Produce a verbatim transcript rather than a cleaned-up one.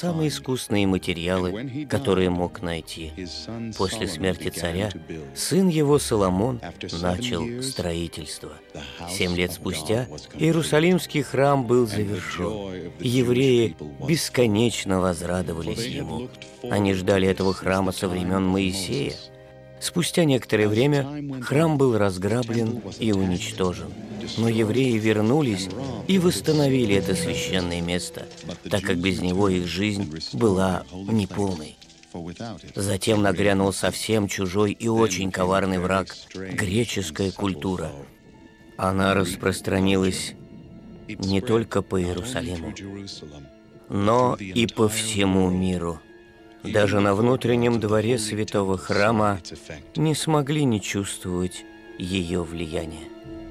самые искусные материалы, которые мог найти. После смерти царя сын его Соломон начал строительство. Семь лет спустя Иерусалимский храм был завершен. Евреи бесконечно возрадовались ему. Они ждали этого храма со времен Моисея. Спустя некоторое время храм был разграблен и уничтожен. Но евреи вернулись и восстановили это священное место, так как без него их жизнь была неполной. Затем нагрянул совсем чужой и очень коварный враг – греческая культура. Она распространилась не только по Иерусалиму, но и по всему миру. Даже на внутреннем дворе святого храма не смогли не чувствовать ее влияния.